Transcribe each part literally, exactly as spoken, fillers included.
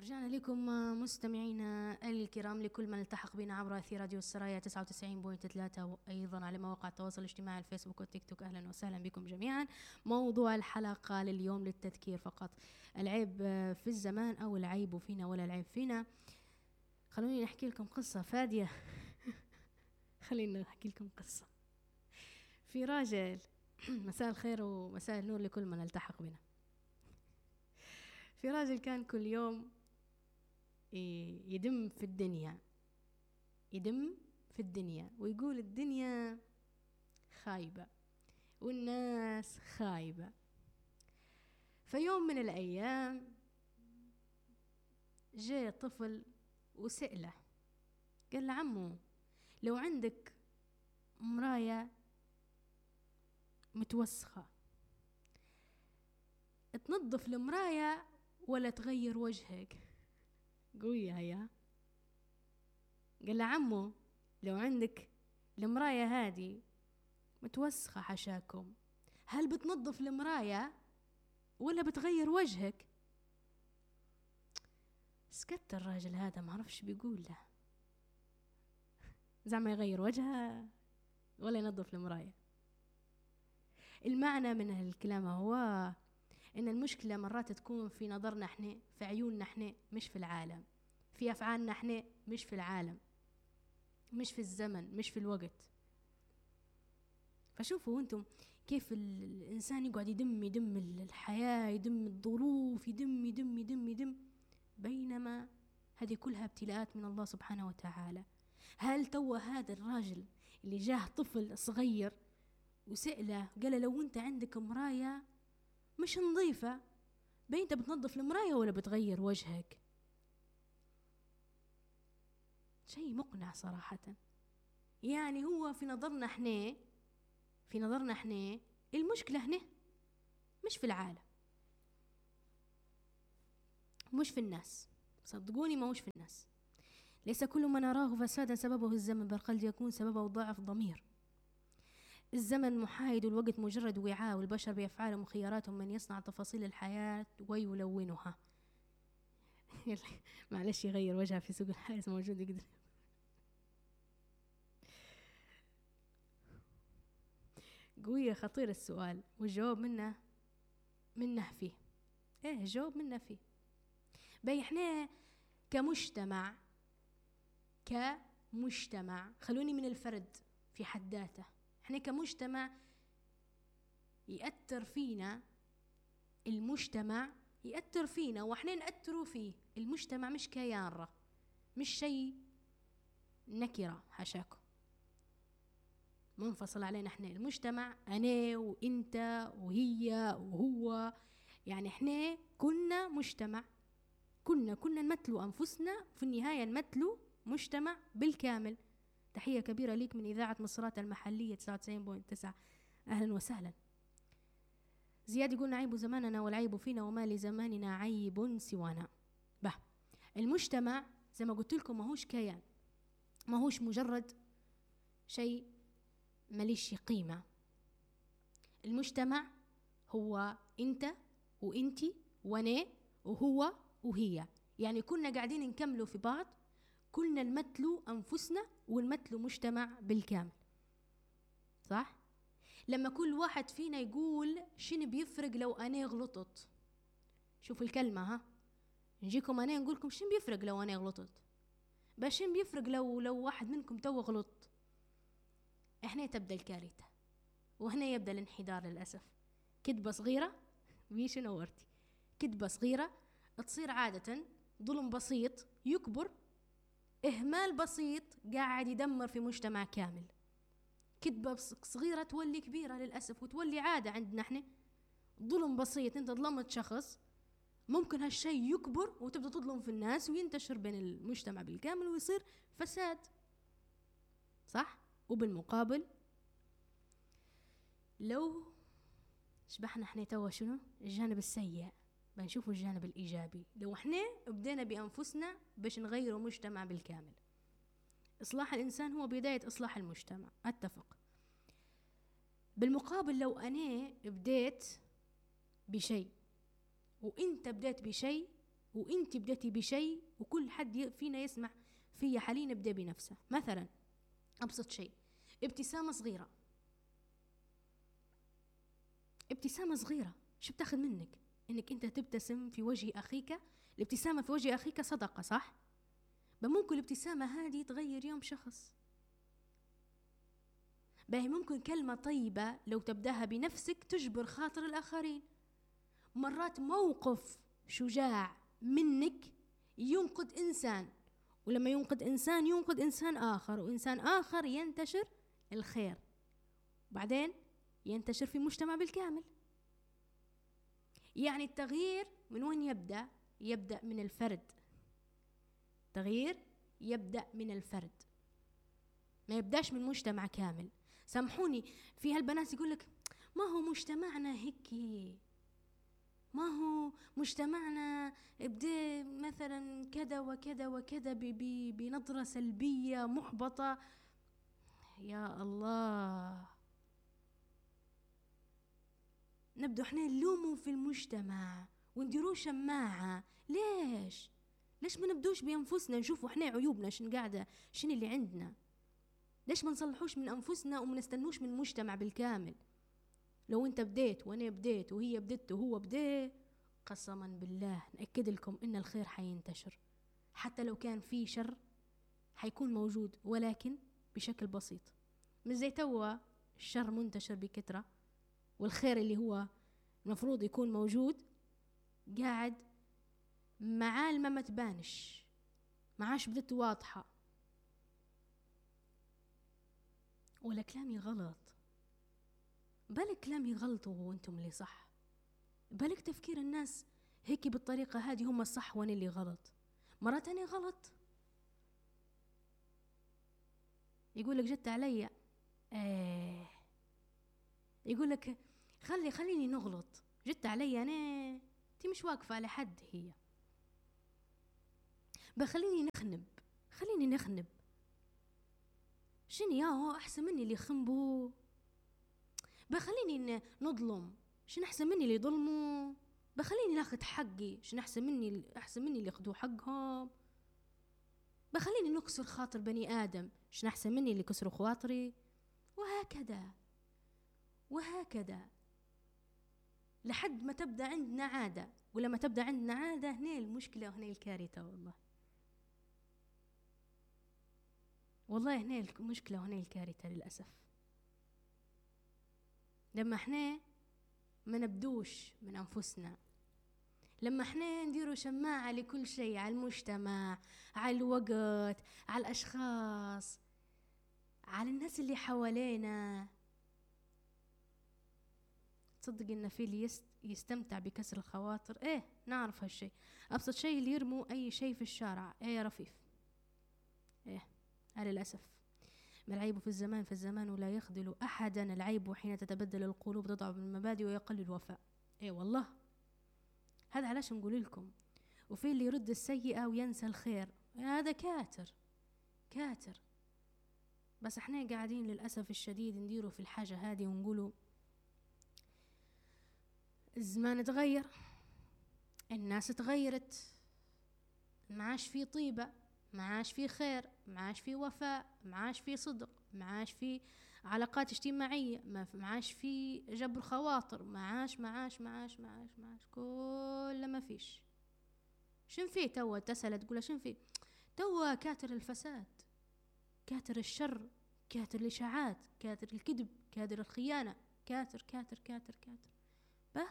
رجعنا لكم مستمعينا الكرام لكل من التحق بنا عبر أثير راديو السرايا تسعة وتسعين فاصلة ثلاثة وأيضا على مواقع التواصل الاجتماعي الفيسبوك والتيك توك. أهلا وسهلا بكم جميعا. موضوع الحلقة لليوم للتذكير فقط، العيب في الزمان أو العيب فينا ولا العيب فينا. خلوني نحكي لكم قصة فادية خلينا نحكي لكم قصة. في راجل مساء الخير ومساء النور لكل من التحق بنا. في راجل كان كل يوم يدم في الدنيا يدم في الدنيا ويقول الدنيا خايبة والناس خايبة. فيوم من الأيام جاء طفل وسأله، قال له عمو لو عندك مراية متوسخة تنظف المراية ولا تغير وجهك؟ قوية هيا. قال له عمو لو عندك المراية هذه متوسخة حشاكم، هل بتنظف المراية ولا بتغير وجهك؟ سكت الراجل هذا، ما عرفش بيقول له، زعما يغير وجهه ولا ينظف المراية. المعنى من الكلام هو إن المشكلة مرات تكون في نظرنا احنا، في عيوننا احنا، مش في العالم، في أفعالنا احنا مش في العالم، مش في الزمن، مش في الوقت. فشوفوا انتم كيف الإنسان يقعد يدم يدم الحياة، يدم الظروف، يدم يدم يدم يدم، بينما هذه كلها ابتلاءات من الله سبحانه وتعالى. هل توا هذا الراجل اللي جاه طفل صغير وسأله قال لو انت عندك مراية مش نظيفة، بين انت بتنظف المراية ولا بتغير وجهك؟ شيء مقنع صراحة. يعني هو في نظرنا احنا في نظرنا احنا المشكلة هنا مش في العالم، مش في الناس، صدقوني ما مش في الناس. ليس كل ما نراه فسادا سببه الزمن، بل قد يكون سببه ضعف ضمير. الزمن محايد والوقت مجرد وعاء، والبشر بأفعالهم وخياراتهم من يصنع تفاصيل الحياة ويلونها. معلش يغير وجهها في سوق الحارس موجود يقدر. قوية خطير السؤال، والجواب منه منه فيه. ايه الجواب منه فيه. بي احنا كمجتمع كمجتمع خلوني من الفرد في حد ذاته، احنا كمجتمع يأثر فينا المجتمع يأثر فينا واحنا نأثروا فيه. المجتمع مش كيان، مش شيء نكرة حشاكم منفصل علينا. احنا المجتمع انا وانت وهي وهو، يعني احنا كنا مجتمع، كنا كنا نمثلوا انفسنا، في النهاية نمثلوا مجتمع بالكامل. تحية كبيرة ليك من إذاعة مصرات المحلية تسعة وتسعين فاصلة تسعة. أهلا وسهلا. زياد يقول عيب زماننا والعيب فينا وما لزماننا عيب سوانا. به المجتمع زي ما قلت لكم ماهوش كيان، ماهوش مجرد شيء ماليش قيمة. المجتمع هو انت وانتي وانا وهو وهي، يعني كنا قاعدين نكملوا في بعض، كلنا نمثلوا أنفسنا ونمثلوا مجتمع بالكامل، صح؟ لما كل واحد فينا يقول شنو بيفرق لو أنا غلطت، شوف الكلمة ها، نجيكم أنا نقولكم شنو بيفرق لو أنا غلطت، بس شنو بيفرق لو لو واحد منكم تو غلط؟ إحنا تبدأ الكارثة وهنا يبدأ الانحدار للأسف. كذبة صغيرة بيش نورتي، كذبة صغيرة تصير عادة ظلم بسيط يكبر، إهمال بسيط قاعد يدمر في مجتمع كامل. كذبة صغيرة تولي كبيرة للأسف وتولي عادة عندنا احنا. ظلم بسيط، انت ظلمت شخص، ممكن هالشيء يكبر وتبدأ تظلم في الناس وينتشر بين المجتمع بالكامل ويصير فساد، صح؟ وبالمقابل لو شبحنا احنا توا شنو الجانب السيء، بنشوفوا الجانب الإيجابي. لو احنا بدينا بأنفسنا باش نغيروا مجتمع بالكامل. إصلاح الإنسان هو بداية إصلاح المجتمع، أتفق. بالمقابل لو أنا بديت بشيء وإنت بديت بشيء، وانت بديتي بشيء وكل حد فينا يسمع فيا حاليا يبدأ بنفسه. مثلا أبسط شيء، ابتسامة صغيرة، ابتسامة صغيرة شو بتاخذ منك؟ انك انت تبتسم في وجه اخيك. الابتسامة في وجه اخيك صدقة، صح؟ ممكن الابتسامة هذه تغير يوم شخص. باهي ممكن كلمة طيبة لو تبداها بنفسك تجبر خاطر الآخرين. مرات موقف شجاع منك ينقذ إنسان، ولما ينقذ إنسان ينقذ إنسان آخر، وإنسان آخر ينتشر الخير، بعدين ينتشر في مجتمع بالكامل. يعني التغيير من وين يبدأ؟ يبدأ من الفرد. تغيير يبدأ من الفرد، ما يبداش من مجتمع كامل. سامحوني، في هالبنات يقولك ما هو مجتمعنا هيك، ما هو مجتمعنا ابدا مثلا كذا وكذا وكذا بنظرة سلبية محبطة. يا الله، نبدو احنا نلوموا في المجتمع ونديروا شماعة. ليش؟ ليش ما نبدوش بأنفسنا نشوفوا احنا عيوبنا شن قاعدة، شن اللي عندنا؟ ليش ما نصلحوش من أنفسنا وما نستنوش من المجتمع بالكامل؟ لو انت بديت وانا بديت وهي بدت وهو بديت، قسما بالله نأكد لكم ان الخير حينتشر. حتى لو كان في شر حيكون موجود، ولكن بشكل بسيط. مش زي توا الشر منتشر بكثرة، والخير اللي هو المفروض يكون موجود قاعد معالمة ما تبانش، معاش بدت واضحة. ولا كلامي غلط؟ بالك كلامي غلط وانتم اللي صح؟ بالك تفكير الناس هيك بالطريقة هذه هم الصح وانا اللي غلط؟ مرات انا غلط. يقولك جت عليا، ايه يقولك خلي خليني نغلط، جت عليا انا، انتي مش واقفة على حد. هي بخليني نخنب، خليني نخنب. شنو يا هو احسن مني اللي يخنبوا؟ بخليني نظلم، شنو احسن مني اللي يظلموا؟ بخليني ناخذ حقي، شنو احسن مني احسن مني اللي ياخذوا حقهم؟ بخليني نكسر خاطر بني ادم، شنو احسن مني اللي يكسروا خواطري؟ وهكذا وهكذا لحد ما تبدا عندنا عاده. ولما تبدا عندنا عاده هنا المشكله وهنا الكارثه. والله والله هنا المشكله وهنا الكارثه للاسف. لما احنا ما نبدوش من أنفسنا، لما احنا نديروا شماعة لكل شيء، على المجتمع، على الوقت، على الأشخاص، على الناس اللي حوالينا. تصدق إن في اللي يستمتع بكسر الخواطر؟ إيه نعرف هالشيء. أبسط شيء اللي يرموا أي شيء في الشارع، إيه يا رفيف، إيه على الأسف. ما العيب في الزمان فالزمان ولا يخذل أحدا، العيب حين تتبدل القلوب تضعف المبادئ ويقل الوفاء. إيه والله هذا علاش نقول لكم. وفي اللي يرد السيئة وينسى الخير، هذا كاتر كاتر. بس احنا قاعدين للأسف الشديد نديروا في الحاجة هذه ونقولوا الزمان تغير، الناس تغيرت، معاش في طيبة، معاش في خير، معاش في وفاء، معاش في صدق، معاش في علاقات اجتماعية، معاش في جبر خواطر، معاش معاش معاش معاش معاش كل ما فيش. شن فيه توا؟ تسأل تقول شن فيه توا؟ كاتر الفساد، كاتر الشر، كاتر الإشاعات، كاتر الكذب، كاتر الخيانة، كاتر كاتر كاتر كاتر. به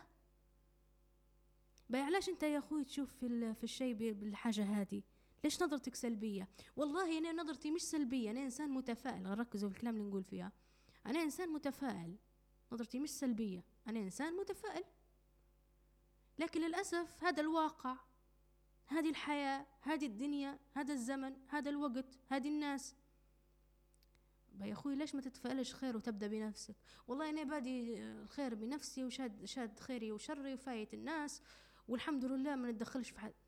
به علاش انت يا اخوي تشوف في في الشيء بالحاجة هذه؟ ليش نظرتك سلبية؟ والله أنا نظرتي مش سلبية، أنا إنسان متفائل. ركزوا في الكلام اللي نقول فيها، أنا إنسان متفائل، نظرتي مش سلبية، أنا إنسان متفائل. لكن للأسف هذا الواقع، هذه الحياة، هذه الدنيا، هذا الزمن، هذا الوقت، هذه الناس. يا أخوي ليش ما تتفائلش خير وتبدأ بنفسك؟ والله أنا بادي الخير بنفسي وشاد شاد خيري وشري وفايت الناس والحمد لله ما نتدخلش في حد.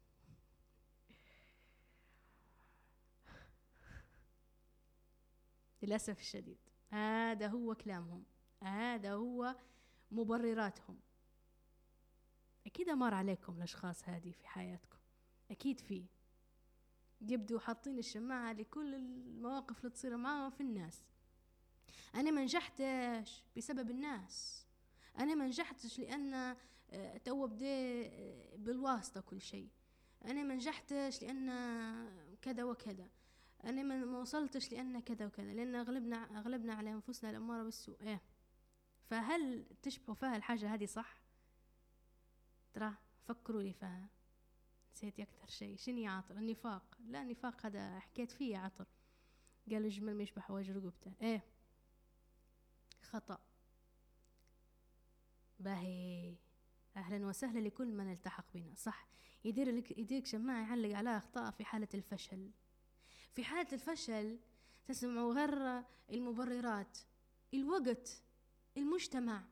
للأسف الشديد هذا هو كلامهم، هذا هو مبرراتهم. أكيد مر عليكم الأشخاص هذه في حياتكم، أكيد فيه. يبدو حاطين الشماعة لكل المواقف اللي تصير معاهم في الناس. أنا ما نجحتش بسبب الناس، أنا ما نجحتش لأن تو بدي بالواسطة كل شيء، أنا ما نجحتش لأن كذا وكذا، أنا ما وصلتش لأن كذا وكذا، لأن أغلبنا أغلبنا على أنفسنا الأمارة بالسوء. إيه، فهل تشبهوا فيها الحاجة هذه صح؟ ترى فكروا لي فيها. نسيت أكثر شيء شنو يا عطر؟ النفاق. لا النفاق هذا حكيت فيه يا عطر، قالوا الجمل ما يشبه وجه رقبته. إيه خطأ. باهي أهلا وسهلا لكل من التحق بنا. صح، يدير لك يديك شماعة يعلق على أخطاء في حالة الفشل. في حالة الفشل تسمعوا غير المبررات، الوقت، المجتمع.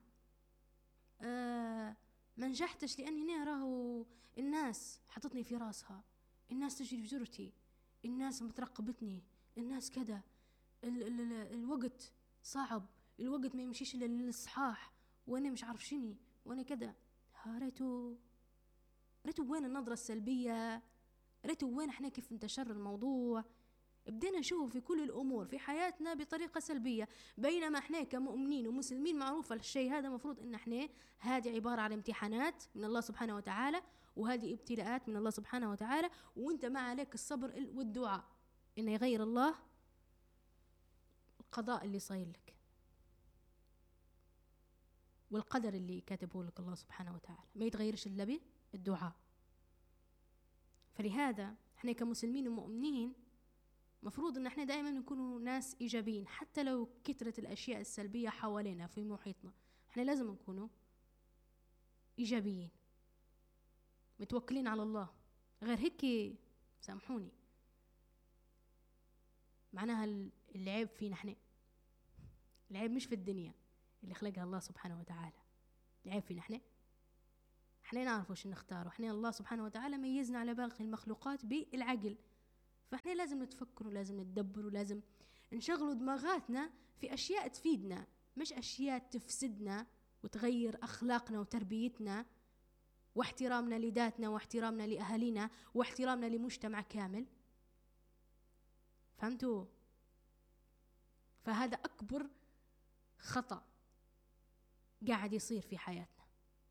آه ما نجحتش لأني راهو الناس حطتني في راسها، الناس تجري في جرتي، الناس مترقبتني، الناس كذا، ال ال ال الوقت صعب، الوقت ما يمشيش إلا للصحاح، وأنا مش عارف شني، وأنا كذا. ريتو ريتو وين النظرة السلبية، ريتو وين احنا كيف انتشر الموضوع. بدينا نشوف في كل الأمور في حياتنا بطريقة سلبية، بينما احنا كمؤمنين ومسلمين معروف الشيء هذا، مفروض ان احنا هذه عبارة عن امتحانات من الله سبحانه وتعالى، وهذه ابتلاءات من الله سبحانه وتعالى، وانت ما عليك الصبر والدعاء ان يغير الله القضاء اللي صاير لك والقدر اللي كاتبه لك الله سبحانه وتعالى، ما يتغيرش الا بالدعاء. فلهذا احنا كمسلمين ومؤمنين مفروض ان احنا دائما نكونوا ناس ايجابيين، حتى لو كثرت الاشياء السلبيه حوالينا في محيطنا، احنا لازم نكونوا ايجابيين متوكلين على الله. غير هيك سامحوني معناها العيب فينا احنا، العيب مش في الدنيا اللي خلقها الله سبحانه وتعالى، العيب فينا احنا. احنا نعرف وش نختار، احنا الله سبحانه وتعالى ميزنا على باقي المخلوقات بالعقل، فاحنا لازم نتفكر ولازم ندبر ولازم نشغلوا دماغاتنا في أشياء تفيدنا، مش أشياء تفسدنا وتغير أخلاقنا وتربيتنا واحترامنا لذاتنا واحترامنا لأهالينا واحترامنا لمجتمع كامل. فهمتوا؟ فهذا أكبر خطأ قاعد يصير في حياتنا،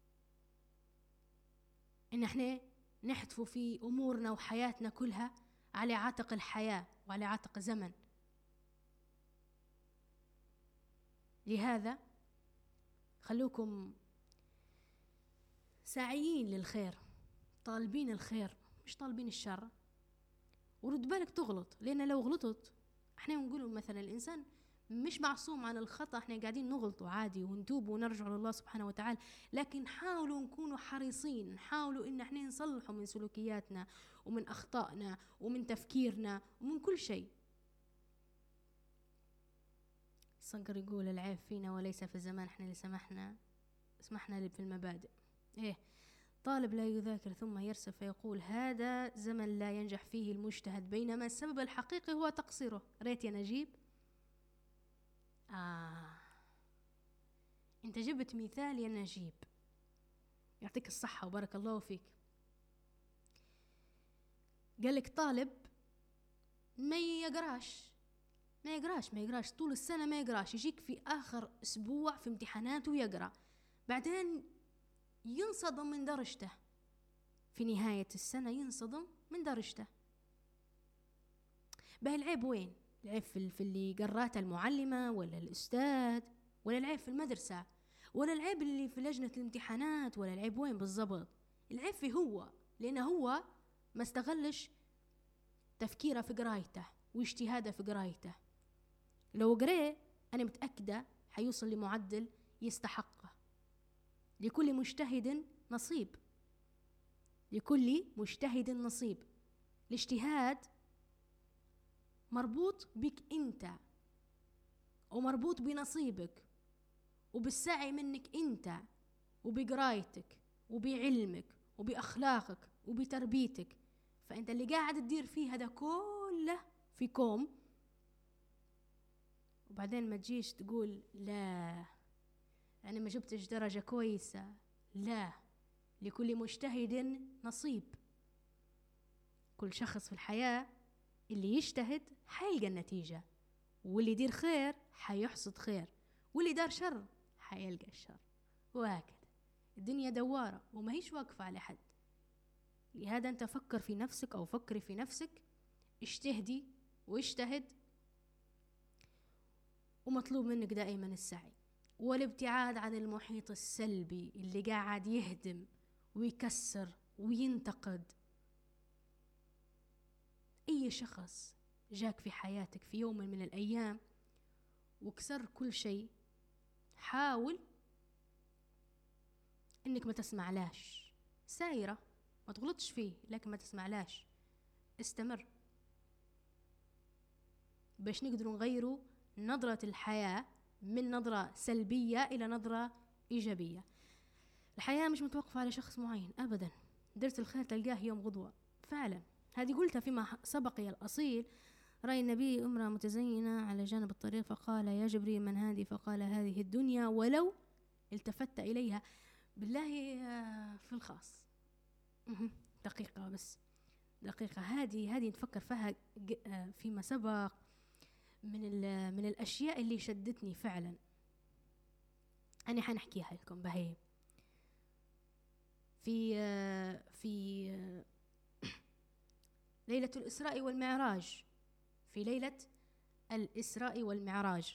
إن احنا نحتفوا في أمورنا وحياتنا كلها على عاتق الحياة وعلى عاتق زمن. لهذا خلوكم ساعيين للخير، طالبين الخير مش طالبين الشر. ورد بالك تغلط، لأن لو غلطت احنا نقولوا مثلا الإنسان مش معصوم عن الخطأ، احنا قاعدين نغلط عادي ونتوب ونرجع لله سبحانه وتعالى، لكن حاولوا نكونوا حريصين، حاولوا ان احنا نصلحوا من سلوكياتنا ومن أخطائنا ومن تفكيرنا ومن كل شيء. صقر يقول العيب فينا وليس في الزمان، احنا اللي سمحنا سمحنا في المبادئ. ايه، طالب لا يذاكر ثم يرسب فيقول هذا زمن لا ينجح فيه المجتهد، بينما السبب الحقيقي هو تقصيره. ريت يا نجيب. آه انت جبت مثال يا نجيب، يعطيك الصحة وبارك الله فيك. قالك طالب ما يقراش ما يقراش ما يقراش طول السنة، ما يقراش، يجيك في آخر أسبوع في امتحاناته ويقرأ، بعدين ينصدم من درجته في نهاية السنة، ينصدم من درجته. بقى العيب وين؟ العيب في اللي قراته المعلمة ولا الأستاذ، ولا العيب في المدرسة، ولا العيب اللي في لجنة الامتحانات، ولا العيب وين بالضبط؟ العيب في هو، لأنه هو ما استغلش تفكيره في قرايته واجتهاده في قرايته. لو قرأ أنا متأكدة حيوصل لمعدل يستحقه. لكل مجتهد نصيب، لكل مجتهد نصيب. الاجتهاد مربوط بك أنت، ومربوط بنصيبك وبالسعي منك أنت، وبقرايتك وبعلمك وبأخلاقك وبتربيتك. فأنت اللي قاعد تدير فيه هذا كله في كوم، وبعدين ما تجيش تقول لا أنا ما جبتش درجة كويسة. لا، لكل مجتهد نصيب. كل شخص في الحياة اللي يجتهد حيلقى النتيجة، واللي يدير خير حيحصد خير، واللي دار شر حيلقى الشر، وهكذا. الدنيا دوارة وما هيش واقفة على حد. لهذا أنت فكر في نفسك أو فكري في نفسك، اجتهدي واجتهد، ومطلوب منك دائما السعي والابتعاد عن المحيط السلبي اللي قاعد يهدم ويكسر وينتقد. أي شخص جاك في حياتك في يوم من الأيام وكسر كل شيء، حاول إنك ما تسمعلاش، سايرة ما تغلطش فيه لكن ما تسمعلاش، استمر باش نقدروا نغيروا نظرة الحياة من نظرة سلبية إلى نظرة إيجابية. الحياة مش متوقفة على شخص معين أبدا، درت الخير تلقاه يوم غدوة فعلا. هذه قلتها فيما سبق يا الأصيل. رأي النبي امرأة متزينة على جانب الطريق فقال يا جبريل من هذه؟ فقال هذه الدنيا ولو التفت إليها. بالله في الخاص دقيقة بس، دقيقة. هذه هذه نفكر فيها فيما سبق من من الأشياء اللي شدتني فعلا. أنا حنحكيها لكم بهي. في في ليلة الإسراء والمعراج، في ليلة الإسراء والمعراج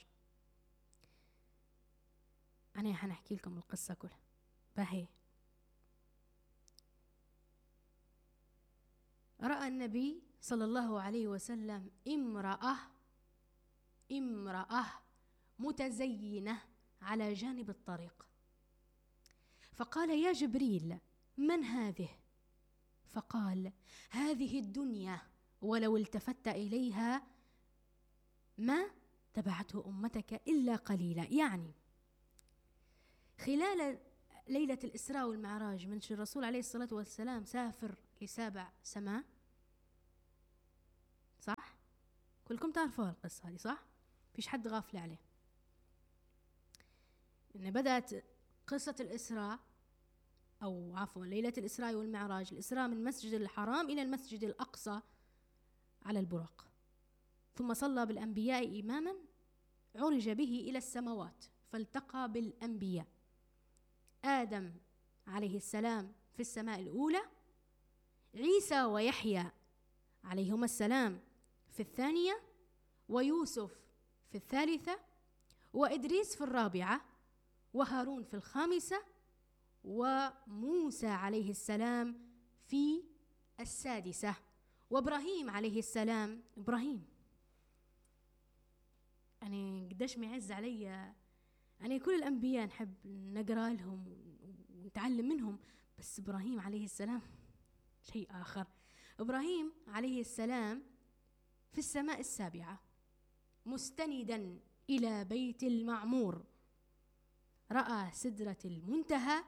أنا حنحكي لكم القصة كلها بهي. رأى النبي صلى الله عليه وسلم امرأة امرأة متزينة على جانب الطريق، فقال يا جبريل من هذه؟ فقال هذه الدنيا ولو التفت إليها ما تبعته أمتك إلا قليلا. يعني خلال ليلة الإسراء والمعراج من الرسول عليه الصلاة والسلام سافر لسابع سماء، صح؟ كلكم تعرفوا القصة هذه صح؟ فيش حد غافل عليه. إن بدأت قصة الإسراء أو عفوا ليلة الإسراء والمعراج، الإسراء من المسجد الحرام إلى المسجد الأقصى على البراق، ثم صلى بالأنبياء إماما، عرج به إلى السماوات فالتقى بالأنبياء. آدم عليه السلام في السماء الأولى، عيسى ويحيى عليهما السلام في الثانية، ويوسف في الثالثة، وإدريس في الرابعة، وهارون في الخامسة، وموسى عليه السلام في السادسة، وإبراهيم عليه السلام. إبراهيم أنا قداش معز علي، أنا كل الأنبياء نحب نقرأ لهم ونتعلم منهم، بس إبراهيم عليه السلام شيء آخر. إبراهيم عليه السلام في السماء السابعة مستندا إلى بيت المعمور، رأى سدرة المنتهى،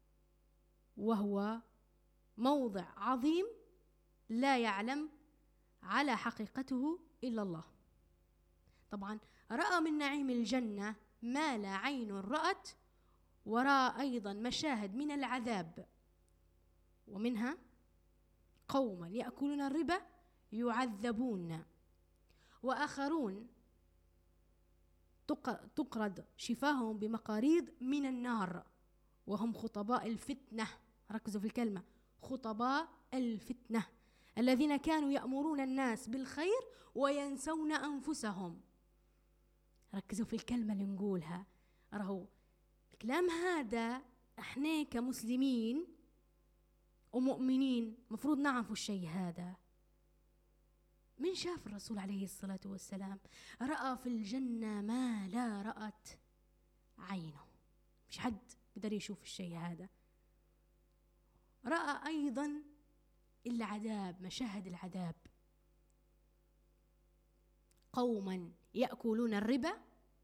وهو موضع عظيم لا يعلم على حقيقته إلا الله. طبعا رأى من نعيم الجنة ما لا عين رأت، ورأى أيضا مشاهد من العذاب، ومنها قوما يأكلون الربا يعذبون، وآخرون تقرض شفاههم بمقاريض من النار، وهم خطباء الفتنة. ركزوا في الكلمة خطباء الفتنة، الذين كانوا يأمرون الناس بالخير وينسون أنفسهم. ركزوا في الكلمة اللي نقولها، راهو الكلام هذا احنا كمسلمين ومؤمنين مفروض نعرفوا الشيء هذا. من شاف الرسول عليه الصلاة والسلام رأى في الجنة ما لا رأت عينه، مش حد قدر يشوف الشيء هذا. رأى أيضا العذاب، مشاهد العذاب، قوما يأكلون الربا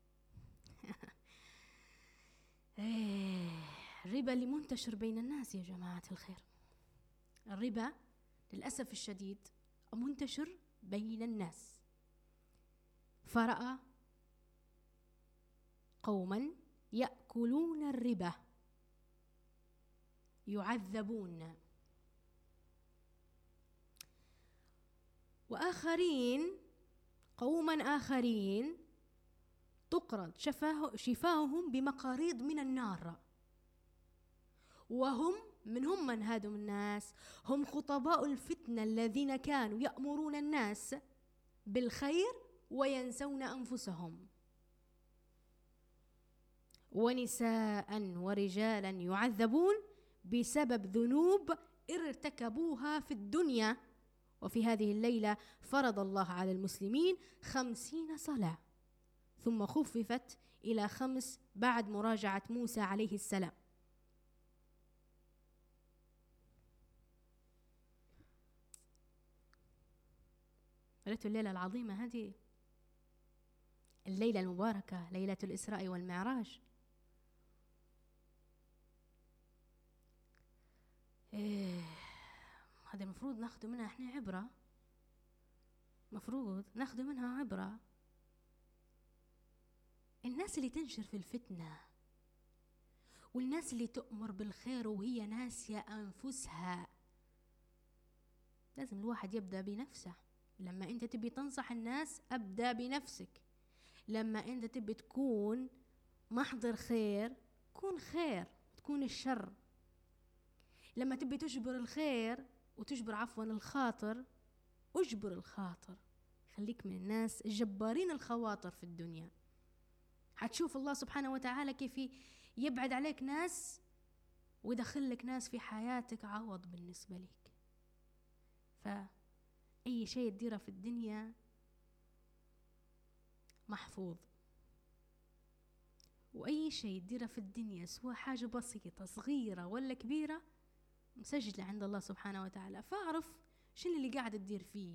الربا اللي منتشر بين الناس يا جماعة الخير، الربا للأسف الشديد منتشر بين الناس. فرأى قوما يأكلون الربا يعذبون. وآخرين قوما آخرين تقرض شفاه شفاههم بمقاريض من النار، وهم من هم من هادم الناس؟ هم خطباء الفتنة الذين كانوا يأمرون الناس بالخير وينسون أنفسهم، ونساء ورجالا يعذبون بسبب ذنوب ارتكبوها في الدنيا. وفي هذه الليلة فرض الله على المسلمين خمسين صلاة، ثم خففت إلى خمس بعد مراجعة موسى عليه السلام. ليلة الليلة العظيمة هذه، الليلة المباركة، ليلة الإسراء والمعراج. إيه هذا المفروض ناخذ منها احنا عبرة، مفروض ناخذ منها عبرة. الناس اللي تنشر في الفتنة والناس اللي تؤمر بالخير وهي ناسية أنفسها، لازم الواحد يبدأ بنفسه. لما انت تبي تنصح الناس ابدأ بنفسك. لما انت تبي تكون محضر خير كون خير، تكون الشر. لما تبي تجبر الخير وتجبر عفوا الخاطر، اجبر الخاطر. خليك من الناس الجبارين الخواطر في الدنيا. هتشوف الله سبحانه وتعالى كيف يبعد عليك ناس ويدخل لك ناس في حياتك عوض بالنسبة لك. فأي شيء تديره في الدنيا محفوظ، وأي شيء تديره في الدنيا سواء حاجة بسيطة صغيرة ولا كبيرة مسجلة عند الله سبحانه وتعالى. فاعرف شنو اللي قاعد تدير فيه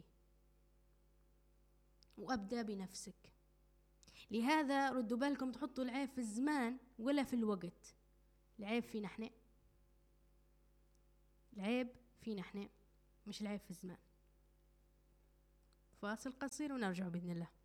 وأبدأ بنفسك. لهذا ردوا بالكم تحطوا العيب في الزمان ولا في الوقت. العيب فينا احنا، العيب فينا احنا، مش العيب في الزمان. فاصل قصير ونرجع بإذن الله.